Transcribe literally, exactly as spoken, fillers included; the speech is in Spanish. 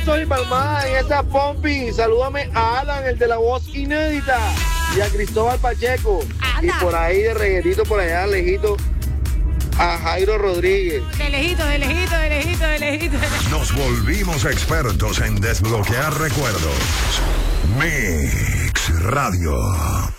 y palmadas en esta Pompi. Salúdame a Alan, el de la voz inédita, y a Cristóbal Pacheco. Anda. Y por ahí de reguetito, por allá lejito, a Jairo Rodríguez. De lejito, de lejito, de lejito, de lejito. Nos volvimos expertos en desbloquear recuerdos. Mix Radio.